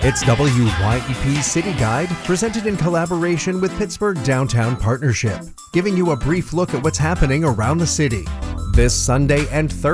It's WYEP City Guide, presented in collaboration with Pittsburgh Downtown Partnership, giving you a brief look at what's happening around the city. This Sunday and Thursday,